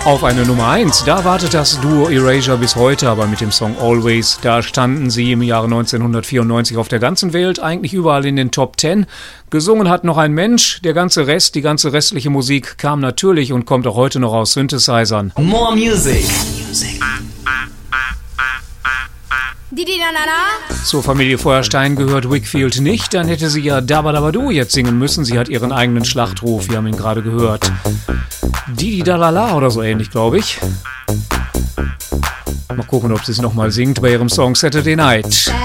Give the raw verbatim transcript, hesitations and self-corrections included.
Auf eine Nummer eins, da wartet das Duo Erasure bis heute, aber mit dem Song Always, da standen sie im Jahre neunzehnhundertvierundneunzig auf der ganzen Welt, eigentlich überall in den Top Ten. Gesungen hat noch ein Mensch, der ganze Rest, die ganze restliche Musik kam natürlich und kommt auch heute noch aus Synthesizern. More Music. Zur Familie Feuerstein gehört Whigfield nicht, dann hätte sie ja Dabba Dabba Du jetzt singen müssen. Sie hat ihren eigenen Schlachtruf, wir haben ihn gerade gehört. Didi Dalala oder so ähnlich, glaube ich. Mal gucken, ob sie es nochmal singt bei ihrem Song Saturday Night.